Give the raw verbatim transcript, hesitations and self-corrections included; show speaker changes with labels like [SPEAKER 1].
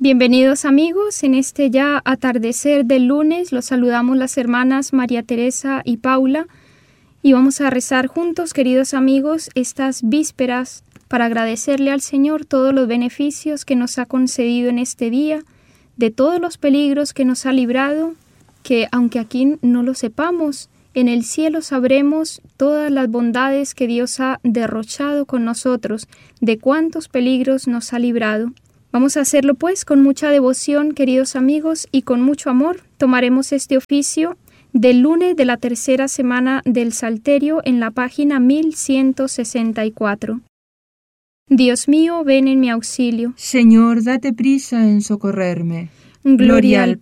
[SPEAKER 1] Bienvenidos amigos, en este ya atardecer del lunes los saludamos las hermanas María Teresa y Paula y vamos a rezar juntos, queridos amigos, estas vísperas para agradecerle al Señor todos los beneficios que nos ha concedido en este día, de todos los peligros que nos ha librado, que aunque aquí no lo sepamos, en el cielo sabremos todas las bondades que Dios ha derrochado con nosotros, de cuántos peligros nos ha librado. Vamos a hacerlo pues con mucha devoción, queridos amigos, y con mucho amor. Tomaremos este oficio del lunes de la tercera semana del Salterio en la página mil ciento sesenta y cuatro. Dios mío, ven en mi auxilio.
[SPEAKER 2] Señor, date prisa en socorrerme.
[SPEAKER 1] Gloria al